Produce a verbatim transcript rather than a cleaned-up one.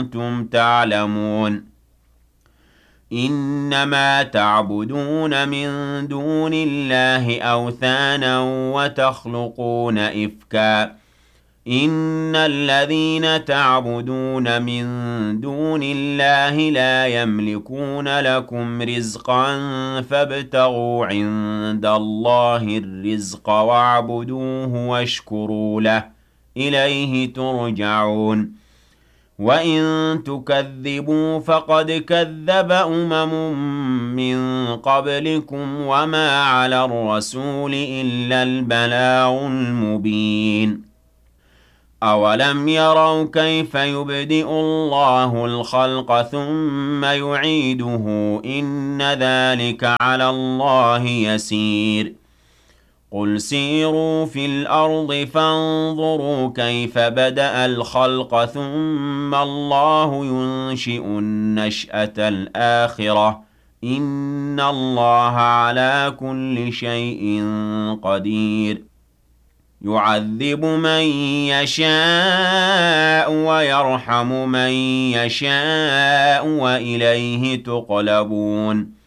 كنتم تعلمون إنما تعبدون من دون الله أوثانا وتخلقون إفكا إن الذين تعبدون من دون الله لا يملكون لكم رزقا فابتغوا عند الله الرزق واعبدوه واشكروا له إليه ترجعون وَإِن تُكَذِّبُوا فَقَدْ كَذَّبَ أُمَمٌ مِّن قَبْلِكُمْ وَمَا عَلَى الرَّسُولِ إِلَّا الْبَلَاغُ الْمُبِينُ أَوَلَمْ يَرَوْا كَيْفَ يُبْدِئُ اللَّهُ الْخَلْقَ ثُمَّ يُعِيدُهُ إِنَّ ذَلِكَ عَلَى اللَّهِ يَسِيرٌ قُلْ سِيرُوا فِي الْأَرْضِ فَانظُرُوا كَيْفَ بَدَأَ الْخَلْقَ ثُمَّ اللَّهُ يُنشِئُ النَّشْأَةَ الْآخِرَةَ إِنَّ اللَّهَ عَلَى كُلِّ شَيْءٍ قَدِيرٌ يُعَذِّبُ مَن يَشَاءُ وَيَرْحَمُ مَن يَشَاءُ وَإِلَيْهِ تُقْلَبُونَ